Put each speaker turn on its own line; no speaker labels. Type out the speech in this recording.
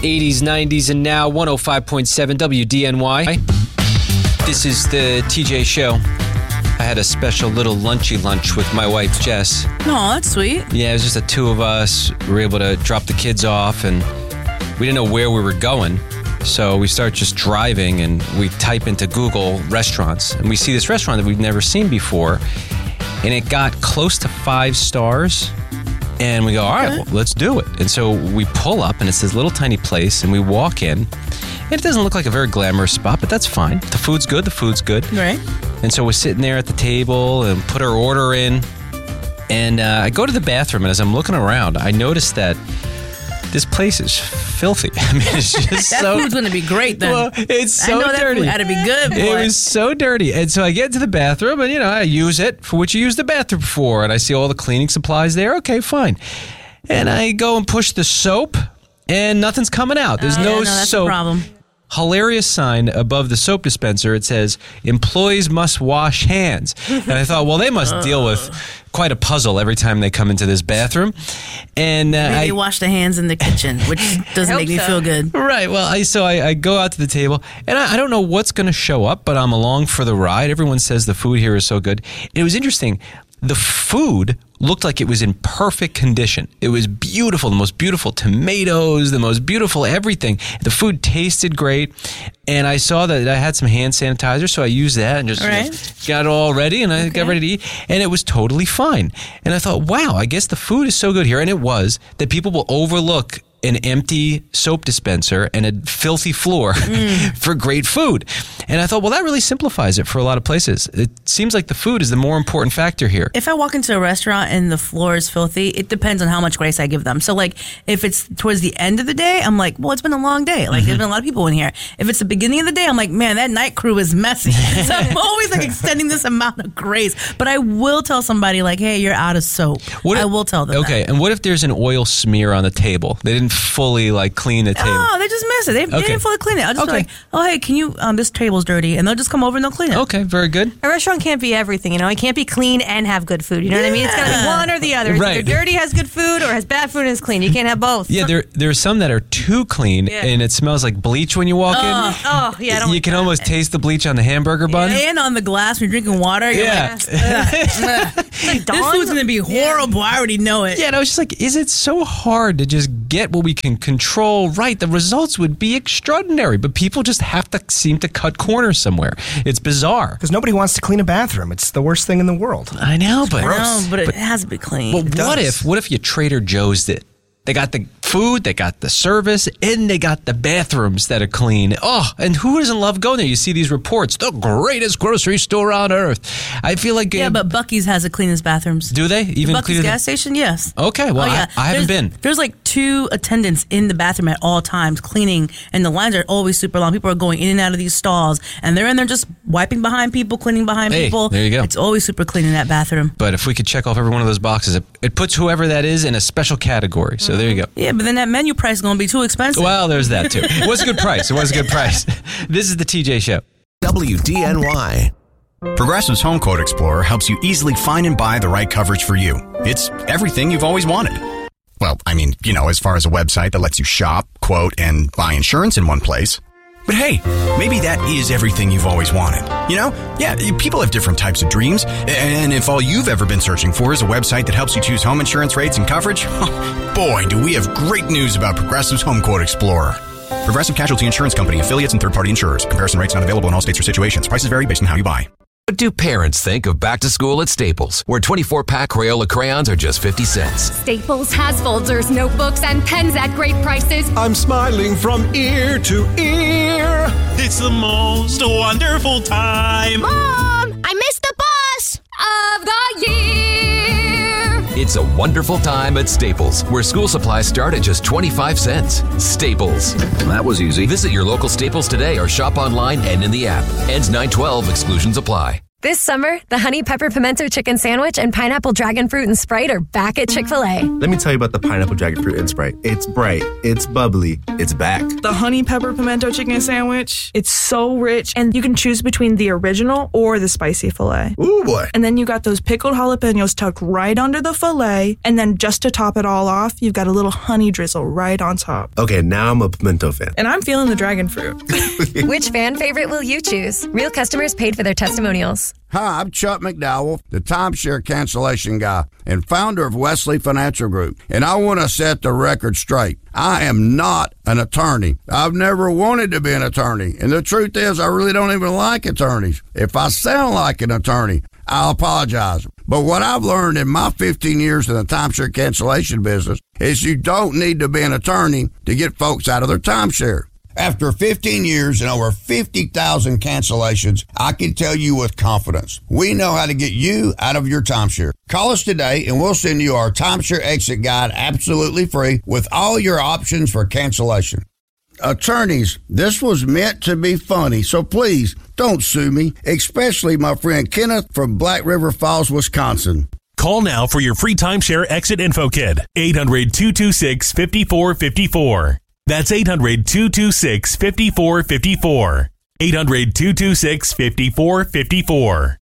80s, 90s, and now 105.7 WDNY. This is the TJ Show. I had a special little lunchy lunch with my wife, Jess.
Oh, that's sweet.
Yeah, it was just the two of us. We were able to drop the kids off, and we didn't know where we were going. So we start just driving, and we type into Google restaurants, and we see this restaurant that we've never seen before, and it got close to 5 stars. And we go, all right, well, let's do it. And so we pull up, and it's this little tiny place, and we walk in. And it doesn't look like a very glamorous spot, but that's fine. The food's good.
Right.
And so we're sitting there at the table and put our order in. And I go to the bathroom, and as I'm looking around, I notice that this place is filthy. I mean, it's just
that food's going to be great then.
Well, it's so
I know
dirty.
That food had to be good, boy.
It was so dirty. And so I get to the bathroom, and, I use it for what you use the bathroom for. And I see all the cleaning supplies there. Okay, fine. And I go and push the soap, and nothing's coming out. There's no
that's
soap.
A problem.
Hilarious sign above the soap dispenser. It says, employees must wash hands. And I thought, well, they must deal with quite a puzzle every time they come into this bathroom. And
they wash their hands in the kitchen, which doesn't make me feel good.
Right. Well, I go out to the table, and I don't know what's going to show up, but I'm along for the ride. Everyone says the food here is so good. It was interesting. The food looked like it was in perfect condition. It was beautiful, the most beautiful tomatoes, the most beautiful everything. The food tasted great, and I saw that I had some hand sanitizer, so I used that and just got it all ready, and I got ready to eat, and it was totally fine. And I thought, wow, I guess the food is so good here, and it was, that people will overlook an empty soap dispenser and a filthy floor for great food. And I thought, well, that really simplifies it for a lot of places. It seems like the food is the more important factor here.
If I walk into a restaurant and the floor is filthy, it depends on how much grace I give them. So, like, if it's towards the end of the day, I'm like, well, it's been a long day. Like, there's been a lot of people in here. If it's the beginning of the day, I'm like, man, that night crew is messy. So I'm always, like, extending this amount of grace. But I will tell somebody, like, hey, you're out of soap. I will tell them that.
And what if there's an oil smear on the table? They didn't fully clean the table.
Oh, they just miss it. They didn't fully clean it. I'll just be like, oh, hey, can you, this table's dirty. And they'll just come over and they'll clean it.
Okay, very good.
A restaurant can't be everything, It can't be clean and have good food. You know what I mean? It's got to be one or the other. It's either dirty, has good food, or has bad food and is clean. You can't have both.
Yeah, there's some that are too clean, and it smells like bleach when you walk in.
Oh, yeah, I don't
You can almost taste the bleach on the hamburger bun.
And on the glass when you're drinking water. You're like, this food's going to be horrible. I already know it.
Yeah, and I was just like, is it so hard to just get what we can control right? The results would be extraordinary, but people just have to seem to cut corners somewhere. It's bizarre.
Because nobody wants to clean a bathroom. It's the worst thing in the world.
I know, but
it has to be clean.
Well, what if you Trader Joe's it? They got the food, they got the service, and they got the bathrooms that are clean. Oh, and who doesn't love going there? You see these reports, the greatest grocery store on earth. I feel like...
Yeah, but Buc-ee's has the cleanest bathrooms.
Do they? Even
Buc-ee's gas station, yes.
Okay, well, I haven't been.
There's like 2 attendants in the bathroom at all times cleaning, and the lines are always super long. People are going in and out of these stalls, and they're in there just wiping behind people, cleaning behind people.
There you go.
It's always super clean in that bathroom.
But if we could check off every one of those boxes, it puts whoever that is in a special category. So there you go.
Yeah, but then that menu price is going to be too expensive.
Well, there's that too. It was a good price. This is the TJ Show.
WDNY. Progressive's Home Quote Explorer helps you easily find and buy the right coverage for you. It's everything you've always wanted. Well, I mean, as far as a website that lets you shop, quote, and buy insurance in one place. But hey, maybe that is everything you've always wanted. Yeah, people have different types of dreams. And if all you've ever been searching for is a website that helps you choose home insurance rates and coverage, boy, do we have great news about Progressive's Home Quote Explorer. Progressive Casualty Insurance Company, affiliates, and third-party insurers. Comparison rates not available in all states or situations. Prices vary based on how you buy.
What do parents think of back to school at Staples, where 24-pack Crayola crayons are just 50 cents?
Staples has folders, notebooks, and pens at great prices.
I'm smiling from ear to ear. It's the most wonderful time.
Mom, I missed the bus of the year.
It's a wonderful time at Staples, where school supplies start at just 25 cents. Staples.
That was easy.
Visit your local Staples today or shop online and in the app. Ends 9/12. Exclusions apply.
This summer, the Honey Pepper Pimento Chicken Sandwich and Pineapple Dragon Fruit and Sprite are back at Chick-fil-A.
Let me tell you about the Pineapple Dragon Fruit and Sprite. It's bright, it's bubbly, it's back.
The Honey Pepper Pimento Chicken Sandwich, it's so rich, and you can choose between the original or the spicy filet.
Ooh, boy.
And then you got those pickled jalapenos tucked right under the filet, and then just to top it all off, you've got a little honey drizzle right on top.
Okay, now I'm a pimento fan.
And I'm feeling the dragon fruit.
Which fan favorite will you choose? Real customers paid for their testimonials.
Hi, I'm Chuck McDowell, the timeshare cancellation guy and founder of Wesley Financial Group. And I want to set the record straight. I am not an attorney. I've never wanted to be an attorney. And the truth is, I really don't even like attorneys. If I sound like an attorney, I'll apologize. But what I've learned in my 15 years in the timeshare cancellation business is you don't need to be an attorney to get folks out of their timeshare. After 15 years and over 50,000 cancellations, I can tell you with confidence, we know how to get you out of your timeshare. Call us today and we'll send you our timeshare exit guide absolutely free with all your options for cancellation. Attorneys, this was meant to be funny, so please don't sue me, especially my friend Kenneth from Black River Falls, Wisconsin.
Call now for your free timeshare exit info kit. 800-226-5454. That's 800-226-5454. 800-226-5454.